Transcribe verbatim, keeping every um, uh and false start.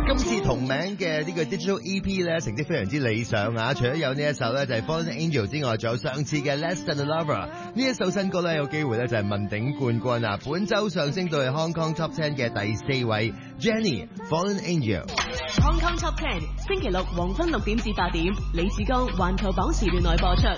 今次同名嘅呢個 digital E P 咧，成績非常之理想啊！除咗有呢一首咧就係 Fallen Angel 之外，仲有上次嘅 Less Than a Lover 呢一首新歌咧，有機會咧就係問鼎冠軍啊！本周上升到係 Hong Kong Top Ten 嘅第四位 Jenny Fallen Angel。Hong Kong Top Ten 星期六黃昏六點至八點，李志剛環球榜時段內播出。